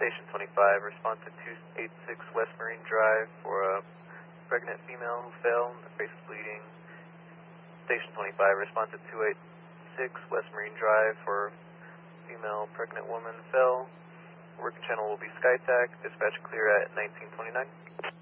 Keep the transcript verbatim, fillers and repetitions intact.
Station twenty-five, respond to two eighty-six West Marine Drive for a pregnant female who fell, her face is bleeding. Station twenty-five, respond to two eighty-six West Marine Drive for female pregnant woman fell. Working channel will be SkyTac, dispatch clear at nineteen twenty-nine.